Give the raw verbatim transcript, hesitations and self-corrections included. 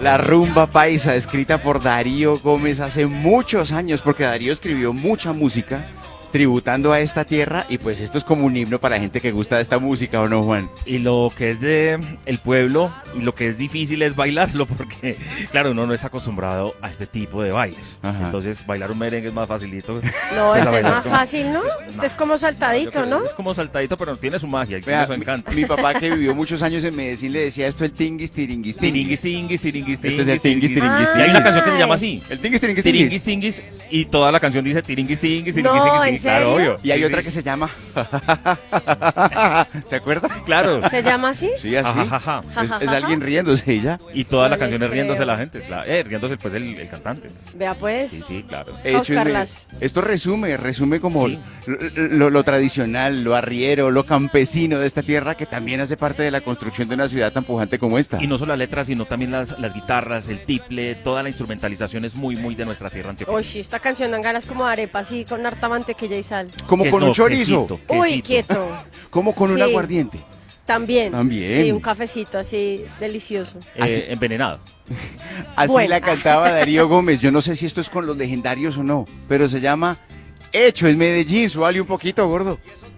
La rumba paisa, escrita por Darío Gómez hace muchos años, porque Darío escribió mucha música tributando a esta tierra, y pues esto es como un himno para la gente que gusta de esta música, ¿o no, Juan? Y lo que es de el pueblo y lo que es difícil es bailarlo, porque claro, uno no está acostumbrado a este tipo de bailes. Ajá. Entonces bailar un merengue es más facilito. No, Pues, a este es bailar más como- fácil, ¿no? Este es como saltadito, ¿no? Es como saltadito, pero tiene su magia y Vea, tiene su encanto. mi papá, que vivió muchos años en Medellín, le decía esto el tinguis, tiringuis, Tiringuis, tinguis, tiringuis, Este es el tinguis, tinguis, tiringuis, Y hay una canción que se Ay. llama así. El tinguis, tiringuis, Tiringuis, tinguis. tinguis, y toda la canción dice tiringuis, tinguis, tiringuis, No, tinguis, ¿en claro, serio? obvio. Y hay Sí, otra sí. que se llama... ¿Se acuerda? Claro. ¿Se llama así? Sí, así. Ajajaja. Es, es alguien riéndose y ya. Y toda la No canción les es riéndose creo. la gente. claro. Eh, riéndose pues el, el cantante. Vea pues. Sí, sí, claro. Hecho en Buscarlas. Medellín. Esto resume, resume como Sí. lo, lo- lo tradicional, lo arriero, lo campesino de esta tierra, que también hace parte de la construcción de una ciudad tan pujante como esta. Y no solo la letra, sino también las, las guitarras, el tiple, toda la instrumentalización es muy, muy de nuestra tierra antioqueña. Uy, sí, esta canción dan ganas como de arepa, así, con harta mantequilla y sal. Como con Queso, un chorizo, quesito, Uy, quesito. quieto. como con un Sí. aguardiente. También. También. Sí, un cafecito así, delicioso. Eh, Así- envenenado. Así Bueno. la cantaba Darío Gómez. Yo no sé si esto es con los legendarios o no, pero se llama Hecho en Medellín. Súbale un poquito, gordo.